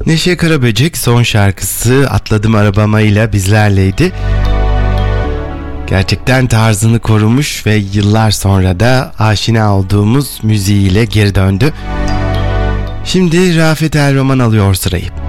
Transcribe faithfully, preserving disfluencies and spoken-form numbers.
Neşe Karaböcek son şarkısı Atladım Arabama ile bizlerleydi. Gerçekten tarzını korumuş ve yıllar sonra da aşina olduğumuz müziğiyle geri döndü. Şimdi Rafet El Roman alıyor sırayı.